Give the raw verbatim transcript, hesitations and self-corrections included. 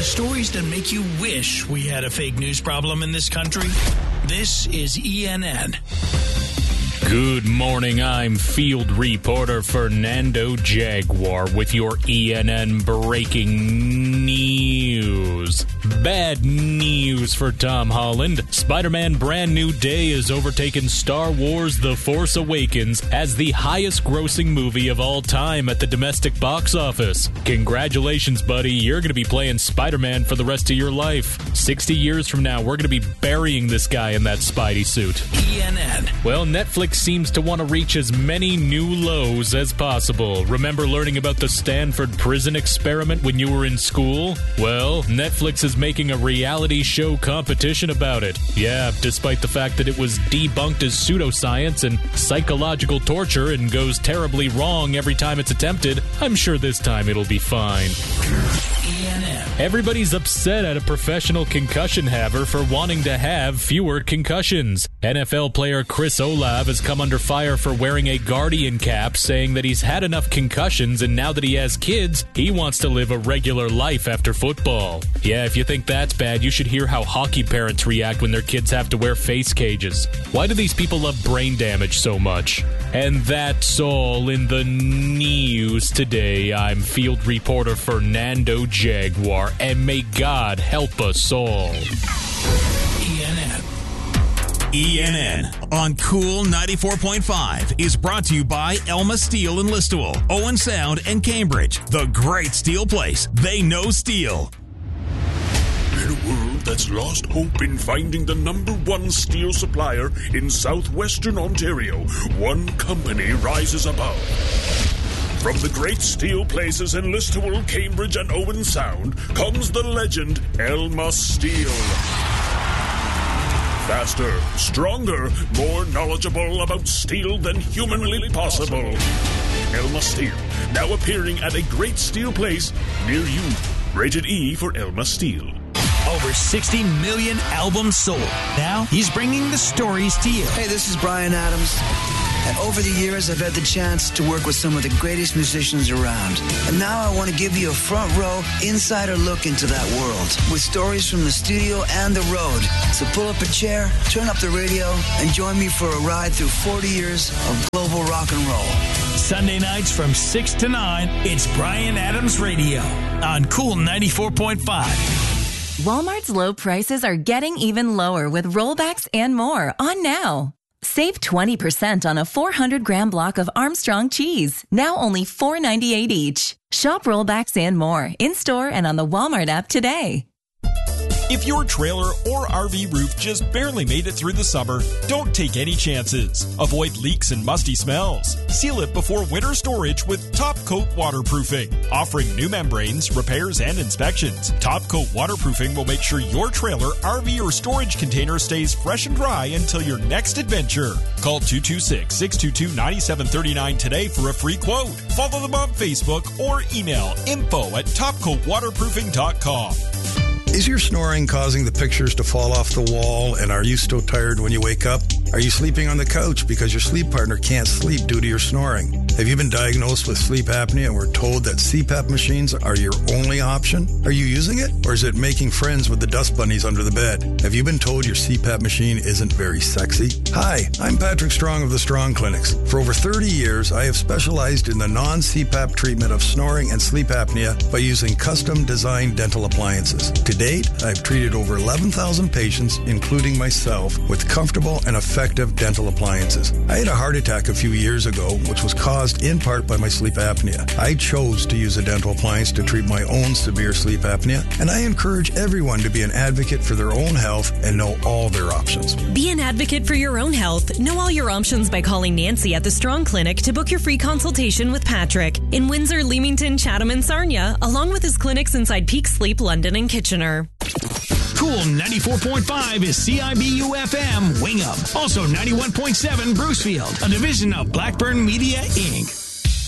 stories that make you wish we had a fake news problem in this country. This is E N N. Good morning, I'm field reporter Fernando Jaguar with your E N N breaking news. Bad news for Tom Holland. Spider-Man Brand New Day has overtaken Star Wars The Force Awakens as the highest grossing movie of all time at the domestic box office. Congratulations, buddy. You're going to be playing Spider-Man for the rest of your life. sixty years from now, we're going to be burying this guy in that Spidey suit. E N N. Well, Netflix seems to want to reach as many new lows as possible. Remember learning about the Stanford prison experiment when you were in school? Well, Netflix is making a reality show competition about it. Yeah, despite the fact that it was debunked as pseudoscience and psychological torture and goes terribly wrong every time it's attempted, I'm sure this time it'll be fine. E N N. Everybody's upset at a professional concussion haver for wanting to have fewer concussions. N F L player Chris Olave has come under fire for wearing a Guardian cap, saying that he's had enough concussions and now that he has kids, he wants to live a regular life after football. Yeah, if you think that's bad, you should hear how hockey parents react when their kids have to wear face cages. Why do these people love brain damage so much? And that's all in the news today. I'm field reporter Fernando Jaguar, and may God help us all. E N N. E N N on Cool ninety-four point five is brought to you by Elma Steel in Listowel, Owen Sound, and Cambridge. The great steel place. They know steel. In a world that's lost hope in finding the number one steel supplier in southwestern Ontario, one company rises above. From the great steel places in Listowel, Cambridge, and Owen Sound comes the legend Elma Steel. Faster, stronger, more knowledgeable about steel than humanly possible. Elma Steel, now appearing at a great steel place near you. Rated E for Elma Steel. Over sixty million albums sold. Now he's bringing the stories to you. Hey, this is Bryan Adams. And over the years, I've had the chance to work with some of the greatest musicians around. And now I want to give you a front row, insider look into that world with stories from the studio and the road. So pull up a chair, turn up the radio, and join me for a ride through forty years of global rock and roll. Sunday nights from six to nine, it's Bryan Adams Radio on Cool ninety-four point five. Walmart's low prices are getting even lower with rollbacks and more on now. Save twenty percent on a four hundred gram block of Armstrong cheese, now only four ninety-eight each. Shop rollbacks and more in-store and on the Walmart app today. If your trailer or R V roof just barely made it through the summer, don't take any chances. Avoid leaks and musty smells. Seal it before winter storage with Top Coat Waterproofing, offering new membranes, repairs, and inspections. Top Coat Waterproofing will make sure your trailer, R V, or storage container stays fresh and dry until your next adventure. Call two two six, six two two, nine seven three nine today for a free quote. Follow them on Facebook or email info at top coat waterproofing dot com. Is your snoring causing the pictures to fall off the wall, and are you so tired when you wake up? Are you sleeping on the couch because your sleep partner can't sleep due to your snoring? Have you been diagnosed with sleep apnea and were told that C PAP machines are your only option? Are you using it, or is it making friends with the dust bunnies under the bed? Have you been told your C PAP machine isn't very sexy? Hi, I'm Patrick Strong of the Strong Clinics. For over thirty years, I have specialized in the non-C PAP treatment of snoring and sleep apnea by using custom-designed dental appliances. To date, I've treated over eleven thousand patients, including myself, with comfortable and effective dental appliances. I had a heart attack a few years ago, which was caused in part by my sleep apnea. I chose to use a dental appliance to treat my own severe sleep apnea, and I encourage everyone to be an advocate for their own health and know all their options. Be an advocate for your own health. Know all your options by calling Nancy at the Strong Clinic to book your free consultation with Patrick in Windsor, Leamington, Chatham, and Sarnia, along with his clinics inside Peak Sleep, London, and Kitchener. Cool ninety-four point five is C I B U F M Wingham. Also ninety-one point seven Brucefield, a division of Blackburn Media, Incorporated.